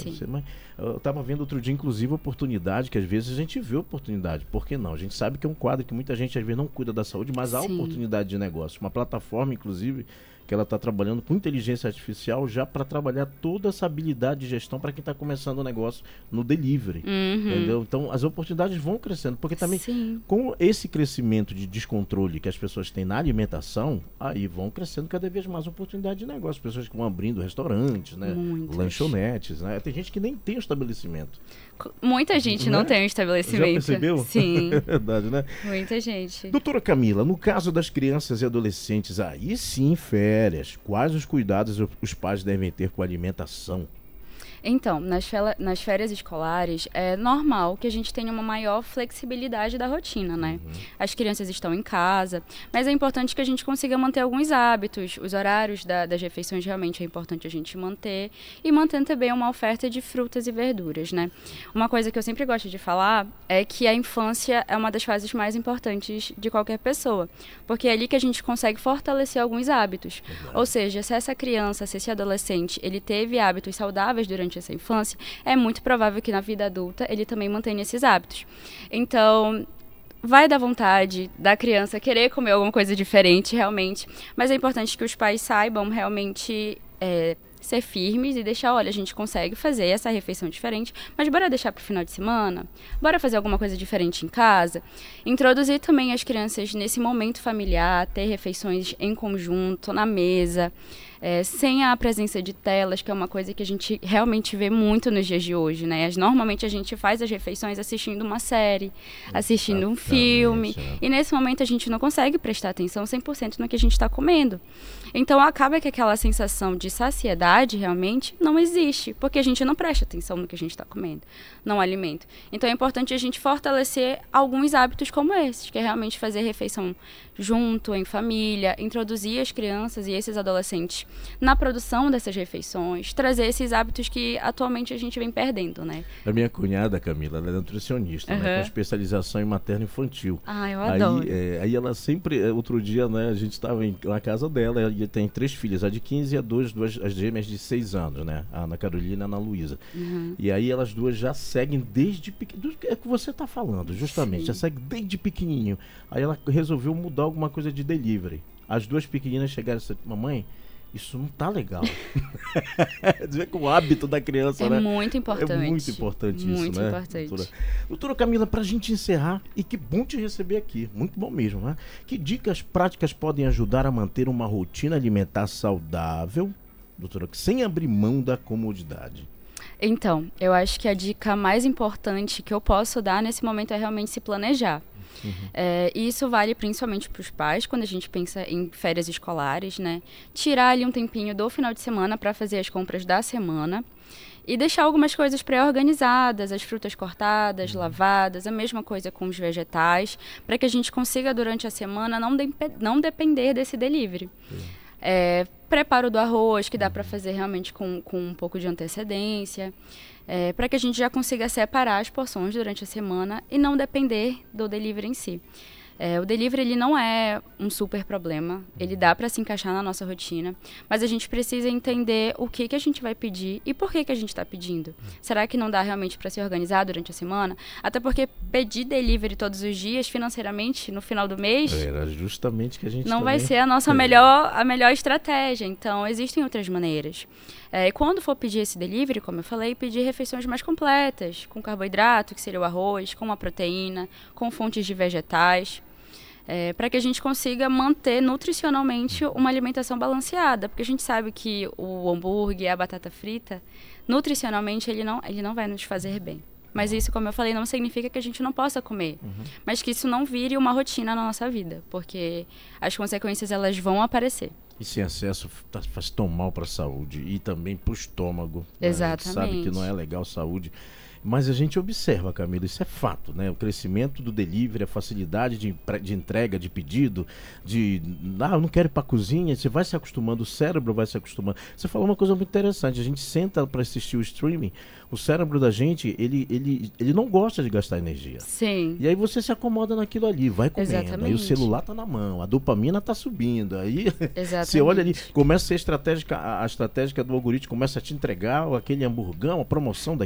Sim. Mas eu estava vendo outro dia, inclusive, oportunidade, que às vezes a gente vê oportunidade. Por que não? A gente sabe que é um quadro que muita gente às vezes não cuida da saúde, mas há Sim. oportunidade de negócio. Uma plataforma, inclusive, que ela está trabalhando com inteligência artificial já para trabalhar toda essa habilidade de gestão para quem está começando o negócio no delivery. Uhum. Entendeu? Então as oportunidades vão crescendo, porque também Sim. com esse crescimento de descontrole que as pessoas têm na alimentação, aí vão crescendo cada vez mais oportunidades de negócio. Pessoas que vão abrindo restaurantes, né? Muitas. Lanchonetes, né? Tem gente que nem tem o estabelecimento, Muita gente não né? tem um Já estabelecimento. percebeu? Sim, É verdade, né? muita gente. Doutora Camila, no caso das crianças e adolescentes, aí sim, férias, quais os cuidados os pais devem ter com a alimentação? Então, nas férias escolares, é normal que a gente tenha uma maior flexibilidade da rotina, né? As crianças estão em casa, mas é importante que a gente consiga manter alguns hábitos. Os horários das refeições realmente é importante a gente manter e mantendo também uma oferta de frutas e verduras, né? Uma coisa que eu sempre gosto de falar é que a infância é uma das fases mais importantes de qualquer pessoa, porque é ali que a gente consegue fortalecer alguns hábitos. Ou seja, se essa criança, se esse adolescente, ele teve hábitos saudáveis durante essa infância, é muito provável que na vida adulta ele também mantenha esses hábitos. Então, vai dar vontade da criança querer comer alguma coisa diferente, realmente, mas é importante que os pais saibam realmente ser firmes e deixar, olha, a gente consegue fazer essa refeição diferente, mas bora deixar para o final de semana? Bora fazer alguma coisa diferente em casa? Introduzir também as crianças nesse momento familiar, ter refeições em conjunto, na mesa, sem a presença de telas, que é uma coisa que a gente realmente vê muito nos dias de hoje, né? Normalmente a gente faz as refeições assistindo uma série, assistindo um filme, Exatamente, né? e nesse momento a gente não consegue prestar atenção 100% no que a gente está comendo. Então acaba que aquela sensação de saciedade realmente não existe, porque a gente não presta atenção no que a gente está comendo, não alimento. Então é importante a gente fortalecer alguns hábitos como esses, que é realmente fazer refeição junto, em família, introduzir as crianças e esses adolescentes na produção dessas refeições, trazer esses hábitos que atualmente a gente vem perdendo, né? A minha cunhada, Camila, ela é nutricionista, né, com Uhum. especialização em materno-infantil. Ah, eu adoro. Aí ela sempre, outro dia, né, a gente estava na casa dela, e tem 3 filhas, a de 15 e duas, as gêmeas de 6 anos, né, a Ana Carolina e a Ana Luísa. E aí elas duas já seguem desde pequeno, é o que você está falando, justamente, Sim. já seguem desde pequenininho. Aí ela resolveu mudar alguma coisa de delivery. As duas pequeninas chegaram e disseram, mamãe, isso não tá legal. Dizer que o hábito da criança, É né? muito importante. É muito importante isso, Muito né? importante. Doutora Camila, pra gente encerrar, e que bom te receber aqui, muito bom mesmo, né? Que dicas práticas podem ajudar a manter uma rotina alimentar saudável, doutora, sem abrir mão da comodidade? Então, eu acho que a dica mais importante que eu posso dar nesse momento é realmente se planejar. E isso vale principalmente para os pais, quando a gente pensa em férias escolares, né? Tirar ali um tempinho do final de semana para fazer as compras da semana e deixar algumas coisas pré-organizadas, as frutas cortadas, lavadas, a mesma coisa com os vegetais, para que a gente consiga durante a semana não depender desse delivery. Preparo do arroz, que dá para fazer realmente com um pouco de antecedência, para que a gente já consiga separar as porções durante a semana e não depender do delivery em si. O delivery ele não é um super problema, ele dá para se encaixar na nossa rotina, mas a gente precisa entender o que a gente vai pedir e por que a gente está pedindo. Será que não dá realmente para se organizar durante a semana? Até porque pedir delivery todos os dias, financeiramente, no final do mês, Era justamente que a gente não também... vai ser a nossa melhor estratégia. Então, existem outras maneiras. E quando for pedir esse delivery, como eu falei, pedir refeições mais completas, com carboidrato, que seria o arroz, com uma proteína, com fontes de vegetais, para que a gente consiga manter nutricionalmente uma alimentação balanceada. Porque a gente sabe que o hambúrguer, a batata frita, nutricionalmente, ele não vai nos fazer bem. Mas isso, como eu falei, não significa que a gente não possa comer. Mas que isso não vire uma rotina na nossa vida. Porque as consequências, elas vão aparecer. Esse excesso faz tão mal para a saúde e também para o estômago. Né? A gente sabe que Exatamente. não é legal saúde. Mas a gente observa, Camila, isso é fato, né? O crescimento do delivery, a facilidade de entrega, de pedido, eu não quero ir para a cozinha, você vai se acostumando, o cérebro vai se acostumando. Você falou uma coisa muito interessante, a gente senta para assistir o streaming, o cérebro da gente, ele não gosta de gastar energia. Sim. E aí você se acomoda naquilo ali, vai comendo, Exatamente. aí o celular tá na mão, a dopamina tá subindo, aí Exatamente. você olha ali, começa a ser estratégica, a estratégia do algoritmo começa a te entregar aquele hamburgão, a promoção